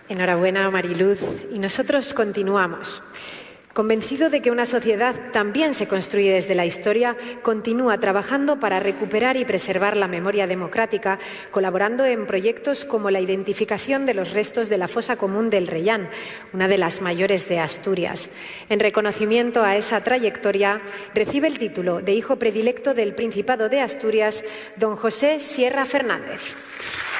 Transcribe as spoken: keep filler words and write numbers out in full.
Enhorabuena, Mariluz. Y nosotros continuamos. Convencido de que una sociedad también se construye desde la historia, continúa trabajando para recuperar y preservar la memoria democrática, colaborando en proyectos como la identificación de los restos de la fosa común del Reyán, una de las mayores de Asturias. En reconocimiento a esa trayectoria, recibe el título de hijo predilecto del Principado de Asturias, don José Sierra Fernández.